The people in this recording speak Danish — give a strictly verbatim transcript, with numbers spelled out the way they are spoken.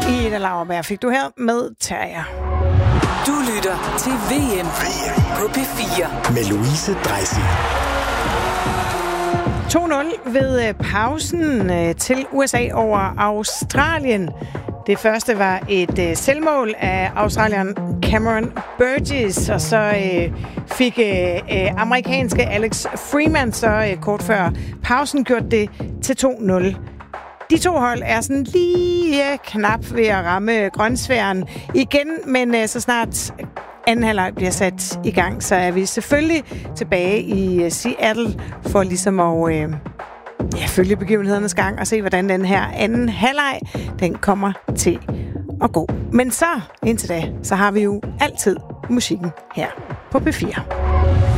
Ida Lauerberg fik du her med Terrier. Du lytter til V M på P fire med Louise Dreisig. to nul ved pausen til U S A over Australien. Det første var et øh, selvmål af australieren Cameron Burgess, og så øh, fik øh, amerikanske Alex Freeman så øh, kort før pausen gjort det til to nul. De to hold er sådan lige knap ved at ramme grønsfæren igen, men øh, så snart anden halvleg bliver sat i gang, så er vi selvfølgelig tilbage i øh, Seattle for ligesom at øh, ja, følge begivenhedernes gang og se, hvordan den her anden halvleg den kommer til at gå. Men så, indtil da, så har vi jo altid musikken her på P fire.